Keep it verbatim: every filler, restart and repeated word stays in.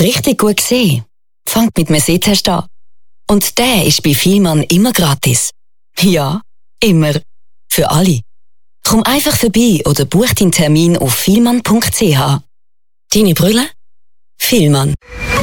richtig gut sehen? Fangt mit einem Sehtest an. Und der ist bei Vielmann immer gratis. Ja, immer. Für alle. Komm einfach vorbei oder buch deinen Termin auf vielmann punkt c h. Deine Brille? Vielmann.